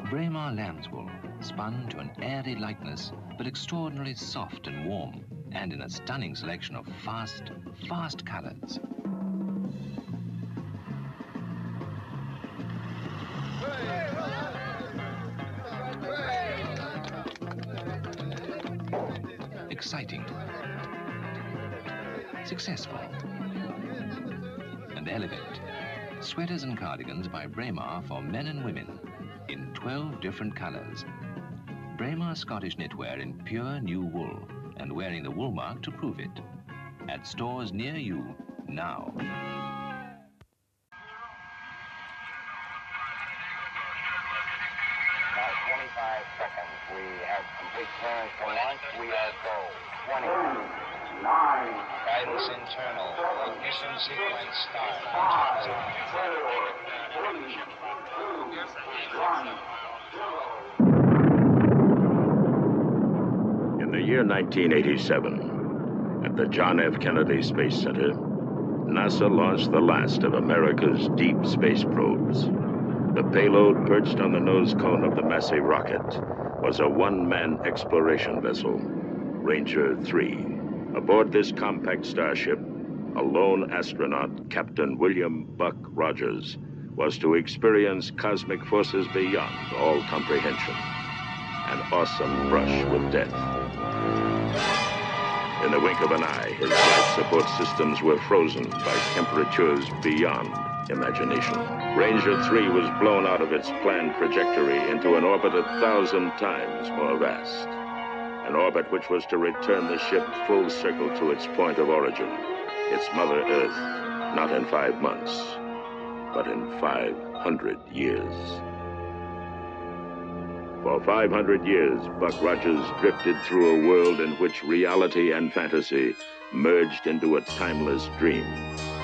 Braemar lamb's wool, spun to an airy lightness, but extraordinarily soft and warm, and in a stunning selection of fast colours. Exciting, successful, and elegant. Sweaters and cardigans by Braemar for men and women in 12 different colours. Braemar Scottish knitwear in pure new wool, and wearing the wool mark to prove it. At stores near you now. Now 25 seconds. We have complete clearance for launch. We are go. 20. 9. Guidance internal. Ignition sequence start. 4, 3, 2, 1, 0. In the year 1987, at the John F. Kennedy Space Center, NASA launched the last of America's deep space probes. The payload perched on the nose cone of the Massey rocket was a one-man exploration vessel, Ranger 3. Aboard this compact starship, a lone astronaut, Captain William "Buck" Rogers, was to experience cosmic forces beyond all comprehension. An awesome brush with death. In the wink of an eye, his life support systems were frozen by temperatures beyond imagination. Ranger 3 was blown out of its planned trajectory into an orbit 1,000 times more vast. An orbit which was to return the ship full circle to its point of origin, its Mother Earth, not in 5 months, but in 500 years. For 500 years, Buck Rogers drifted through a world in which reality and fantasy merged into a timeless dream.